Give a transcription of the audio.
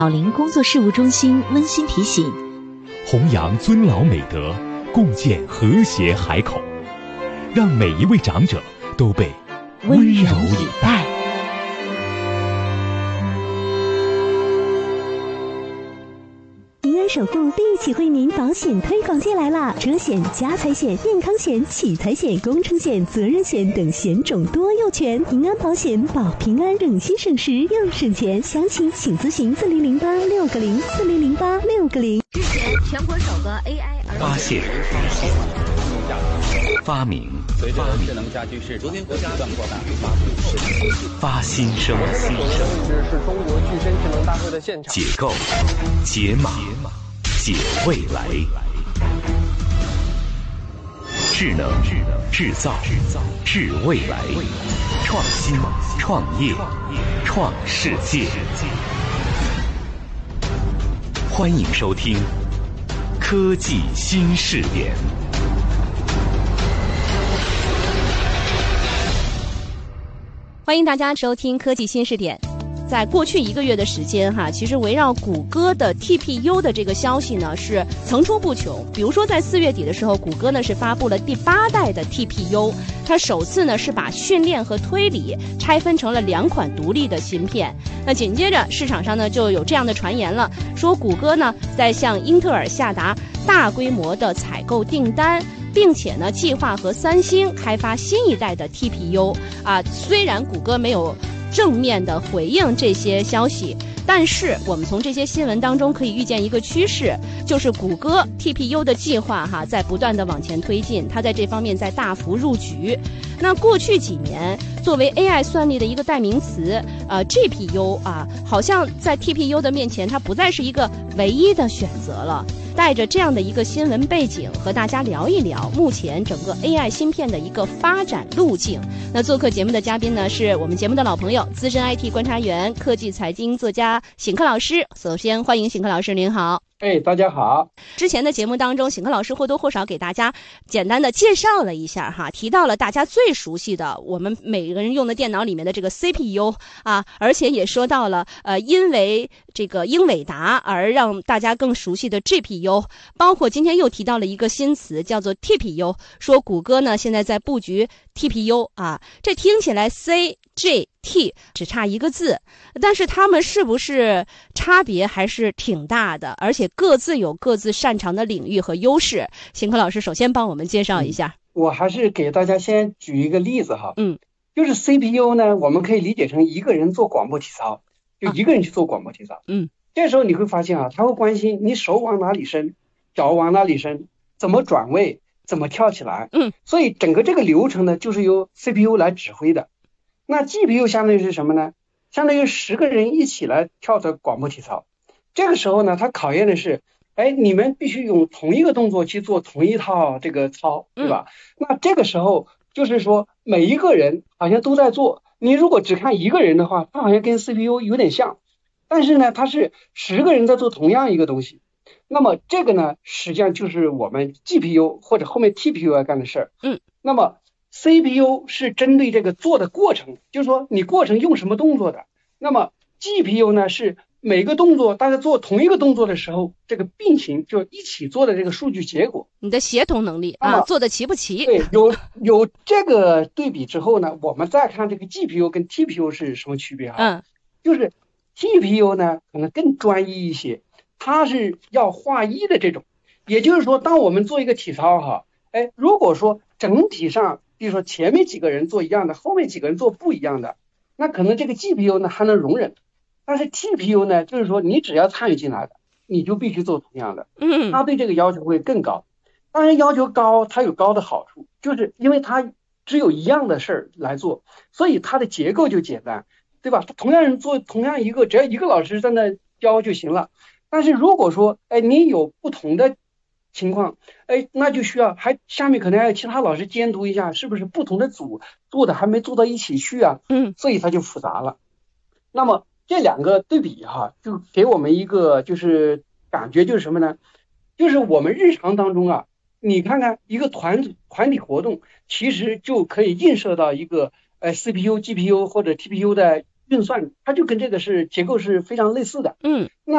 老龄工作事务中心温馨提醒： 弘扬尊老美德，共建和谐海口，让每一位长者都被温柔以待。 平安守护立体惠民保险推广季来啦！车险、家财险、健康险、取财险、工程险、责任险等险种多又全，平安保险保平安，省心省时又省钱。详情请咨询4008-6404008-6。 日前，全国首个 AI 发现、发明、 随着智能家居市场不断扩大， 发新生、 这个位置是中国具身智能大会的现场。 解构、解码、解未来。智能、制造、智未来。创新、创业、创世界。欢迎收听科技新视点。 欢迎大家收听科技新视点。在过去1个月的时间其实围绕谷歌的 TPU 的这个消息呢是层出不穷。比如说在4月底的时候，谷歌呢是发布了第8代的 TPU， 它首次呢是把训练和推理拆分成了2款独立的芯片。那紧接着市场上呢就有这样的传言了，说谷歌呢在向英特尔下达大规模的采购订单，并且呢计划和三星开发新一代的 TPU。虽然谷歌没有正面的回应这些消息，但是我们从这些新闻当中可以预见一个趋势，就是谷歌 TPU 的计划在不断的往前推进，它在这方面在大幅入局。那过去几年作为 AI 算力的一个代名词GPU 好像在 TPU 的面前它不再是一个唯一的选择了。带着这样的一个新闻背景和大家聊一聊目前整个 AI 芯片的一个发展路径。那做客节目的嘉宾呢是我们节目的老朋友，资深 IT 观察员、科技财经作家邢克老师。首先欢迎邢克老师，您好。 大家好。之前的节目当中，邢克老师或多或少给大家简单的介绍了一下提到了大家最熟悉的我们每个人用的电脑里面的这个 CPU 而且也说到了因为这个英伟达而让大家更熟悉的 GPU， 包括今天又提到了一个新词叫做 TPU， 说谷歌呢现在在布局 TPU 这听起来 CGT 只差一个字，但是他们是不是差别还是挺大的，而且各自有各自擅长的领域和优势。邢克老师首先帮我们介绍一下。 我还是给大家先举一个例子就是 CPU 呢，我们可以理解成一个人做广播体操，就一个人去做广播体操。这时候你会发现他会关心你手往哪里伸，脚往哪里伸，怎么转位，怎么跳起来。所以整个这个流程呢就是由 CPU 来指挥的。那 GPU 相当于是什么呢？相当于10个人一起来跳的广播体操。这个时候呢，它考验的是你们必须用同一个动作去做同一套这个操，对吧？那这个时候就是说每一个人好像都在做，你如果只看一个人的话，他好像跟 CPU 有点像，但是呢他是10个人在做同样一个东西。那么这个呢实际上就是我们 GPU 或者后面 TPU 要干的事儿。那么 CPU 是针对这个做的过程，就是说你过程用什么动作的。那么 GPU 呢是每个动作大家做同一个动作的时候，这个并行就一起做的这个数据结果， 你的协同能力做的齐不齐。 对，有这个对比之后呢，我们再看这个 GPU 跟 TPU 是什么区别就是 TPU 呢可能更专一一些，它是要划一的这种。也就是说当我们做一个体操如果说整体上比如说前面几个人做一样的，后面几个人做不一样的，那可能这个 GPU 呢还能容忍。但是 TPU 呢就是说你只要参与进来的你就必须做同样的。它对这个要求会更高。当然要求高它有高的好处，就是因为它只有一样的事儿来做，所以它的结构就简单，对吧？同样人做同样一个，只要一个老师在那教就行了。但是如果说你有不同的情况那就需要下面可能还有其他老师监督一下，是不是不同的组做的还没做到一起去所以它就复杂了。那么这2个对比就给我们一个就是感觉，就是什么呢？就是我们日常当中你看看一个团体活动其实就可以映射到一个CPU、GPU 或者 TPU 的运算，它就跟这个是结构是非常类似的。 那